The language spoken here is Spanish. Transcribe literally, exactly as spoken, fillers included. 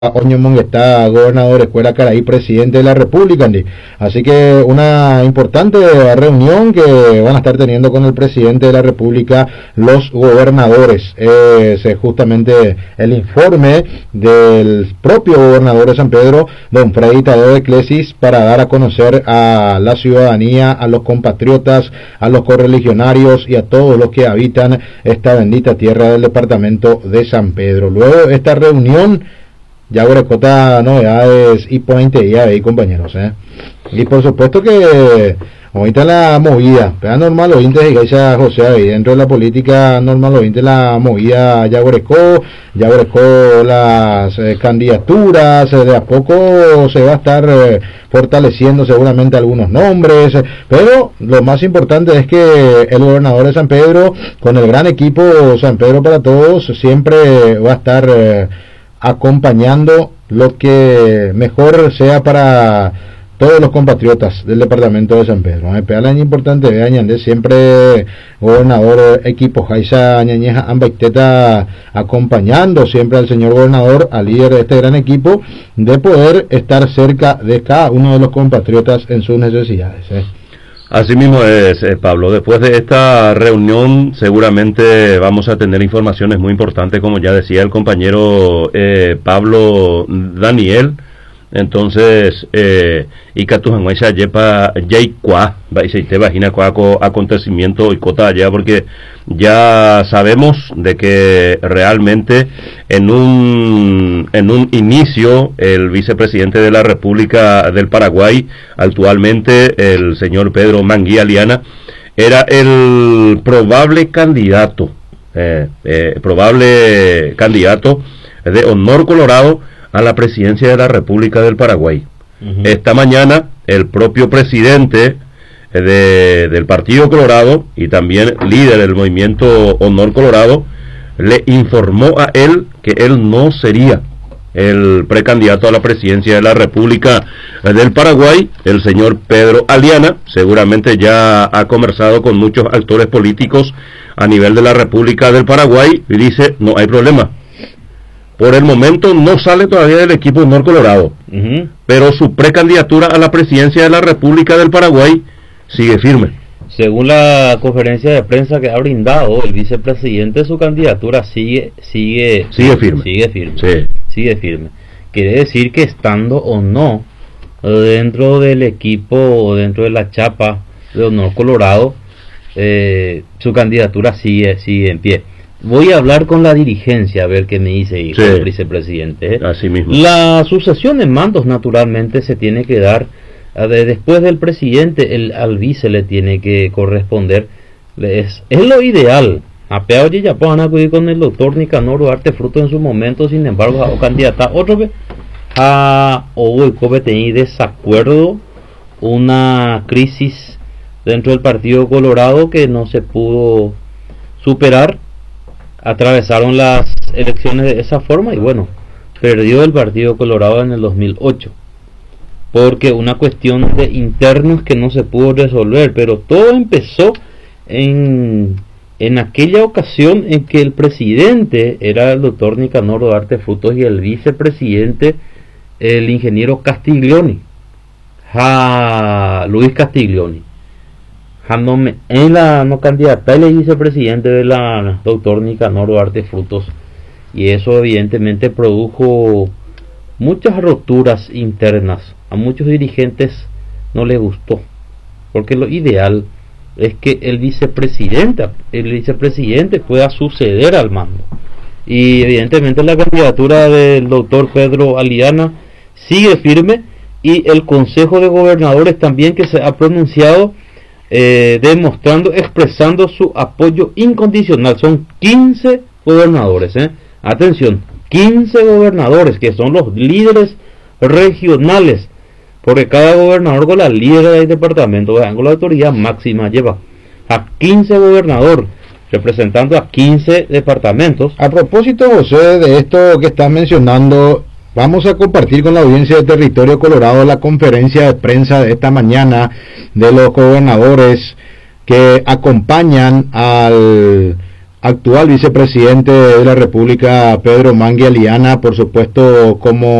Oño Monguetá, gobernador de Escuela Caraí, presidente de la República, Andy. Así que una importante reunión que van a estar teniendo con el presidente de la República los gobernadores. Es justamente el informe del propio gobernador de San Pedro, don Freddy Tadeo de Clesis, para dar a conocer a la ciudadanía, a los compatriotas, a los correligionarios y a todos los que habitan esta bendita tierra del departamento de San Pedro. Luego de esta reunión, ya Guarecota novedades y puente y ahí, compañeros, ¿eh? Y por supuesto que ahorita la movida, pero normal, los índices de Iglesia José ahí, dentro de la política normal, los índices la movida ya Guarecó, ya Guarecó las eh, candidaturas, eh, de a poco se va a estar eh, fortaleciendo seguramente algunos nombres, eh, pero lo más importante es que el gobernador de San Pedro, con el gran equipo San Pedro para Todos, siempre va a estar eh, acompañando lo que mejor sea para todos los compatriotas del departamento de San Pedro. Es eh, importante, vean, siempre gobernador, equipo Jaiza Ñañeja Ambaiteta acompañando siempre al señor gobernador, al líder de este gran equipo, de poder estar cerca de cada uno de los compatriotas en sus necesidades. Eh. Así mismo es, eh, Pablo. Después de esta reunión seguramente vamos a tener informaciones muy importantes, como ya decía el compañero eh, Pablo Daniel. Entonces, eh, y Catujanguaysa yepa yaikua, te imagina cuaco acontecimiento y cota allá, porque ya sabemos de que realmente en un en un inicio el vicepresidente de la República del Paraguay, actualmente el señor Pedro Manguía Liana, era el probable candidato, eh, eh, probable candidato de Honor Colorado a la presidencia de la República del Paraguay. Uh-huh. Esta mañana el propio presidente de, del Partido Colorado y también líder del movimiento Honor Colorado le informó a él que él no sería el precandidato a la presidencia de la República del Paraguay. El señor Pedro Aliana seguramente ya ha conversado con muchos actores políticos a nivel de la República del Paraguay y dice, no hay problema. Por el momento no sale todavía del equipo Honor Colorado, uh-huh. pero su precandidatura a la presidencia de la República del Paraguay sigue firme. Según la conferencia de prensa que ha brindado el vicepresidente, su candidatura sigue sigue sigue firme. Sigue firme. Sí. Sigue firme. Quiere decir que estando o no dentro del equipo o dentro de la chapa de Honor Colorado, eh, su candidatura sigue sigue en pie. Voy a hablar con la dirigencia a ver qué me dice sí. el vicepresidente. ¿eh? Así mismo. La sucesión de mandos naturalmente se tiene que dar de, después del presidente, el, al vice le tiene que corresponder. Es, es lo ideal. A peor ya puedan acudir con el doctor Nicanor Duarte Fruto en su momento, sin embargo, a candidata otro que a hoy tenía desacuerdo, una crisis dentro del Partido Colorado que no se pudo superar. Atravesaron las elecciones de esa forma y bueno, perdió el Partido Colorado en el dos mil ocho porque una cuestión de internos que no se pudo resolver, pero todo empezó en, en aquella ocasión en que el presidente era el doctor Nicanor Duarte Frutos y el vicepresidente el ingeniero Castiglioni, ja, Luis Castiglioni. En la no candidata y le vicepresidente de la doctor Nicanor Duarte Frutos, y eso evidentemente produjo muchas rupturas internas. A muchos dirigentes no les gustó, porque lo ideal es que el vicepresidente el vicepresidente pueda suceder al mando, y evidentemente la candidatura del doctor Pedro Aliana sigue firme, y el Consejo de Gobernadores también, que se ha pronunciado Eh, demostrando, expresando su apoyo incondicional. Son quince gobernadores, ¿eh? Atención, quince gobernadores que son los líderes regionales, porque cada gobernador con la líder del departamento, con la autoridad máxima, lleva a quince gobernadores representando a quince departamentos. A propósito, José, de esto que estás mencionando, vamos a compartir con la audiencia de Territorio Colorado la conferencia de prensa de esta mañana de los gobernadores que acompañan al actual vicepresidente de la República, Pedro Mangui Aliana, por supuesto como